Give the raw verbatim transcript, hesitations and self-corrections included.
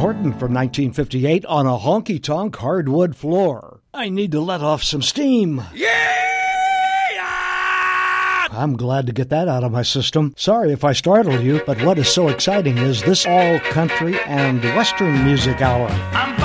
Horton from nineteen fifty-eight on a honky-tonk hardwood floor. I need to let off some steam. Yeah! I'm glad to get that out of my system. Sorry if I startled you, but what is so exciting is this all country and western music hour. I'm